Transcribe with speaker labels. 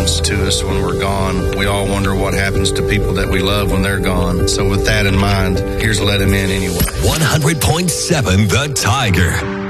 Speaker 1: happens to us when we're gone. We all wonder what happens to people that we love when they're gone. So with that in mind, here's Let Him In Anyway.
Speaker 2: 100.7 The Tiger.